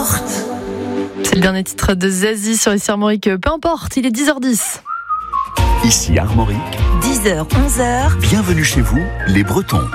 importe. C'est le dernier titre de Zazie sur ici Armorique. Peu importe, il est 10h10. Ici Armorique, 10h, 11h. bienvenue chez vous, les Bretons.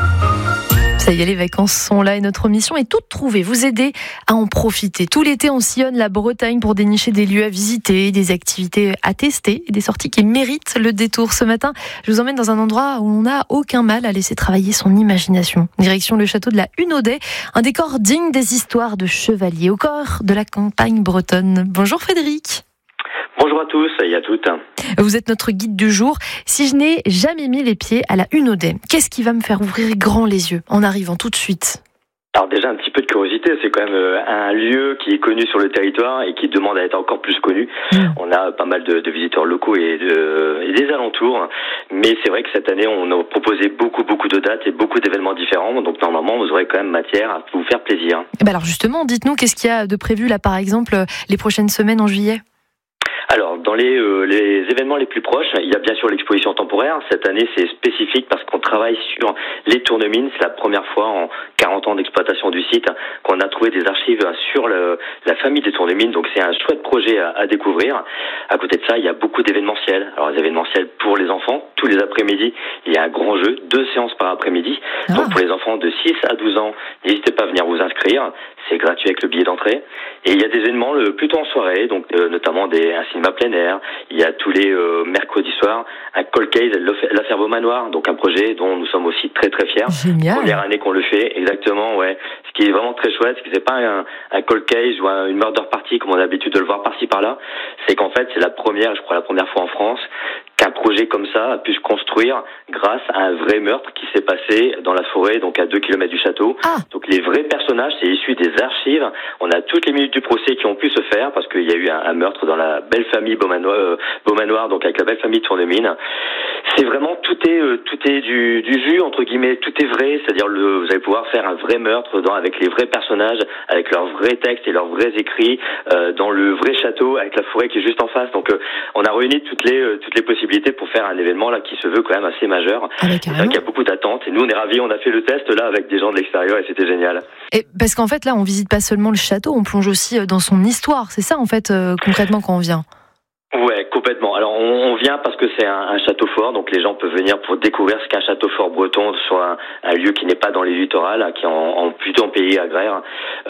Ça y est, les vacances sont là et notre mission est toute trouvée. Vous aider à en profiter. Tout l'été, on sillonne la Bretagne pour dénicher des lieux à visiter, des activités à tester et des sorties qui méritent le détour. Ce matin, je vous emmène dans un endroit où on n'a aucun mal à laisser travailler son imagination. Direction le château de la Hunaudet, un décor digne des histoires de chevaliers au cœur de la campagne bretonne. Bonjour Frédéric. Bonjour à tous et à toutes. Vous êtes notre guide du jour. Si je n'ai jamais mis les pieds à la Hunaudet, qu'est-ce qui va me faire ouvrir grand les yeux en arrivant tout de suite ? Alors déjà un petit peu de curiosité, c'est quand même un lieu qui est connu sur le territoire et qui demande à être encore plus connu. On a pas mal de visiteurs locaux et des alentours, mais c'est vrai que cette année on a proposé beaucoup de dates et beaucoup d'événements différents, donc normalement vous aurez quand même matière à vous faire plaisir. Alors justement, dites-nous, qu'est-ce qu'il y a de prévu là par exemple les prochaines semaines en juillet ? Alors, dans les événements les plus proches, il y a bien sûr l'exposition temporaire. Cette année, c'est spécifique parce qu'on travaille sur les tournemines. C'est la première fois en 40 ans d'exploitation du site qu'on a trouvé des archives sur la famille des tournemines. Donc, c'est un chouette projet à découvrir. À côté de ça, il y a beaucoup d'événementiels. Alors, les événementiels pour les enfants, tous les après-midi, il y a un grand jeu, 2 séances par après-midi. Donc, pour les enfants de 6 à 12 ans, n'hésitez pas à venir vous inscrire. C'est gratuit avec le billet d'entrée. Et il y a des événements plutôt en soirée, donc notamment un cinéma plein air. Il y a tous les mercredis soirs un cold case, l'affaire Beaumanoir, donc un projet dont nous sommes aussi très fiers. Génial. Première année qu'on le fait, exactement, ouais. Ce qui est vraiment très chouette, c'est que c'est pas un cold case ou une murder party comme on a l'habitude de le voir par-ci par-là. C'est qu'en fait, c'est la première fois en France qu'un projet comme ça a pu se construire grâce à un vrai meurtre qui s'est passé dans la forêt, donc à 2 km du château. Donc les vrais personnages, c'est issu des archives. On a toutes les minutes du procès qui ont pu se faire parce qu'il y a eu un meurtre dans la belle famille Beaumanoir, donc avec la belle famille de Tournemine. C'est vraiment tout est du jus entre guillemets, tout est vrai, c'est-à-dire vous allez pouvoir faire un vrai meurtre avec les vrais personnages, avec leurs vrais textes et leurs vrais écrits dans le vrai château avec la forêt qui est juste en face. Donc on a réuni toutes les possibilités pour faire un événement là qui se veut quand même assez majeur. C'est vrai qu'il y a beaucoup d'attentes et nous on est ravis, on a fait le test là avec des gens de l'extérieur et c'était génial. Et parce qu'en fait là on visite pas seulement le château, on plonge aussi dans son histoire, c'est ça en fait concrètement quand on vient. Ouais, complètement. Alors on vient parce que c'est un château fort, donc les gens peuvent venir pour découvrir ce qu'est un château fort breton sur un lieu qui n'est pas dans les littorales, qui est plutôt en pays agraire,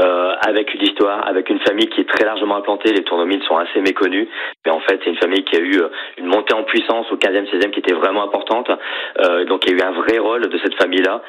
avec une histoire, avec une famille qui est très largement implantée. Les Tournemines sont assez méconnus, mais en fait c'est une famille qui a eu une montée en puissance au 15e, 16e qui était vraiment importante. Donc il y a eu un vrai rôle de cette famille-là.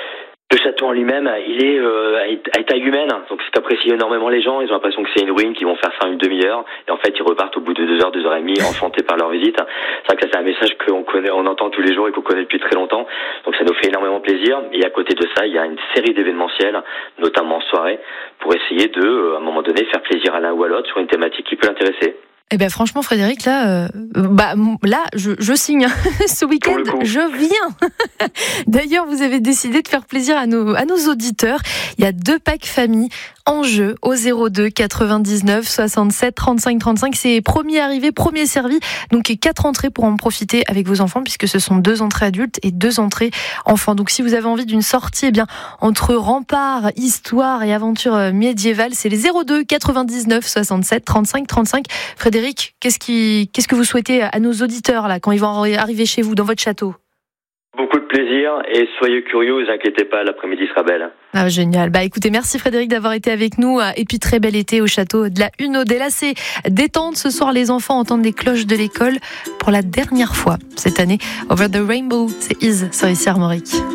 Le château en lui-même, il est à taille humaine, donc c'est qu'apprécie énormément les gens. Ils ont l'impression que c'est une ruine, qu'ils vont faire ça en une demi-heure, et en fait ils repartent au bout de 2 heures, 2 heures et demie, enchantés par leur visite. C'est vrai que ça c'est un message on entend tous les jours et qu'on connaît depuis très longtemps, donc ça nous fait énormément plaisir. Et à côté de ça, il y a une série d'événementiels, notamment en soirée, pour essayer à un moment donné, faire plaisir à l'un ou à l'autre sur une thématique qui peut l'intéresser. Eh bien franchement Frédéric, là je signe. Ce week-end, je viens. D'ailleurs, vous avez décidé de faire plaisir à nos auditeurs. Il y a 2 packs famille en jeu au 02 99 67 35 35. C'est premier arrivé, premier servi. Donc 4 entrées pour en profiter avec vos enfants puisque ce sont 2 entrées adultes et 2 entrées enfants. Donc si vous avez envie d'une sortie entre remparts, histoire et aventure médiévale, c'est les 02 99 67 35 35. Frédéric, qu'est-ce que vous souhaitez à nos auditeurs là quand ils vont arriver chez vous dans votre château ? Beaucoup de plaisir et soyez curieux, ne vous inquiétez pas, l'après-midi sera belle. Ah, génial. Écoutez, merci Frédéric d'avoir été avec nous et puis très bel été au château de la Hunaudet. Là, c'est détente ce soir, les enfants entendent les cloches de l'école pour la dernière fois cette année. Over the Rainbow, c'est Is sur ici Armorique.